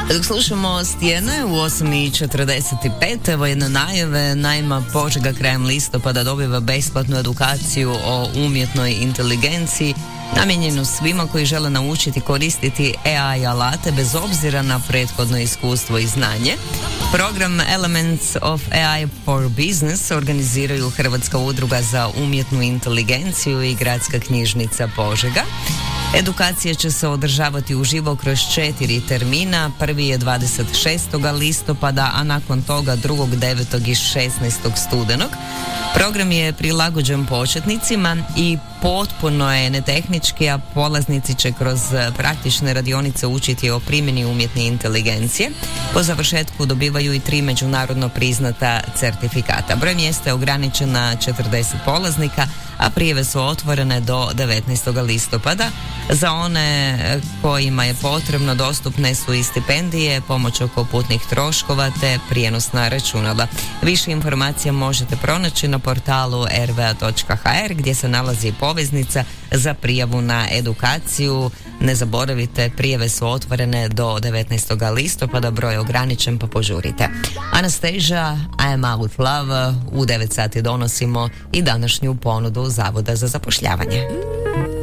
Dok slušamo Stijene u 8:45, evo jedne najave. Naime, Požega krajem listopada dobiva besplatnu edukaciju o umjetnoj inteligenciji namijenjenu svima koji žele naučiti koristiti AI alate bez obzira na prethodno iskustvo i znanje. Program Elements of AI for Business organiziraju Hrvatska udruga za umjetnu inteligenciju i Gradska knjižnica Požega. Edukacija će se održavati uživo kroz 4 termina. Prvi je 26. listopada, a nakon toga 2., 9. i 16. studenog. Program je prilagođen početnicima i potpuno je netehnički, a polaznici će kroz praktične radionice učiti o primjeni umjetne inteligencije. Po završetku dobivaju i 3 međunarodno priznata certifikata. Broj mjesta je ograničen na 40 polaznika, a prijave su otvorene do 19. listopada. Za one kojima je potrebno dostupne su i stipendije, pomoć oko putnih troškova te prijenosna računala. Više informacija možete pronaći na portalu rva.hr gdje se nalazi poveznica za prijavu na edukaciju. Ne zaboravite, prijave su otvorene do 19. listopada, broj je ograničen pa požurite. Anastasia, I am out with love. U 9 sati donosimo i današnju ponudu Zavoda za zapošljavanje.